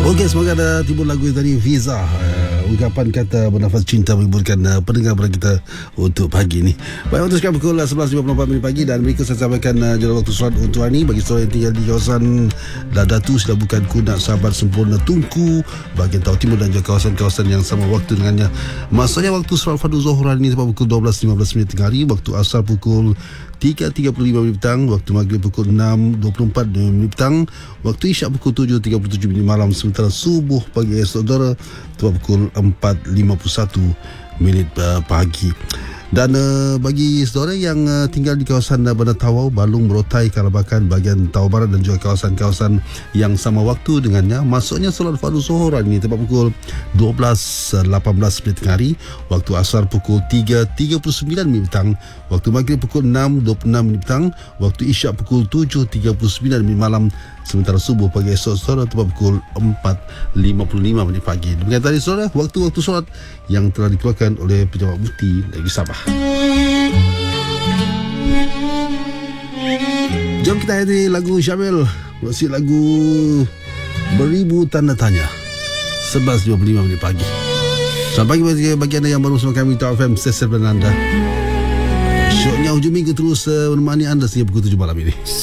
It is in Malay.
Okey, semoga ada timbul lagu dari Fiza. Ungkapan kata bernafas cinta menghiburkan pendengar pada kita untuk pagi ni. Baik, waktu sekarang pukul 11.54 pagi dan berikut saya sampaikan jadual waktu solat untuk hari ini. Bagi saudara yang tinggal di kawasan Ladatu, sudah bukan Kunak, Sahabat, Sempurna, Tungku, bahagian Tau Timur dan juga kawasan-kawasan yang sama waktu dengannya. Maksudnya waktu solat fardu Zuhur hari ini tepat pukul 12.15 tengah hari, waktu asar pukul 3.35 petang, waktu maghrib pukul 6.24 petang, waktu isyak pukul 7.37 malam, sementara subuh pagi esok saudara tepat pukul 4.51 pagi. Dan bagi saudara yang tinggal di kawasan Bandar Tawau, Balung, Merotai, Kalabakan, bahagian Tawau Barat dan juga kawasan-kawasan yang sama waktu dengannya, maksudnya solat fardu Zuhur ini tepat pukul 12.18 tengah hari, waktu asar pukul 3.39 petang, waktu maghrib pukul 6.26 petang, waktu isyak pukul 7.39 malam, sementara subuh pagi esok saudara tepat pukul 4.55 pagi. Demikian tadi saudara waktu-waktu solat yang telah dikeluarkan oleh Pejabat Mufti Negeri Sabah. Jom kita akhiri lagu Syamil, masih lagu Beribu Tanda Tanya, 11.25 pagi. Selamat pagi bagi anda yang baru bersama kami Tau FM, stesen anda. Syoknya hujung minggu terus menemani anda sehingga pukul 7 malam ini.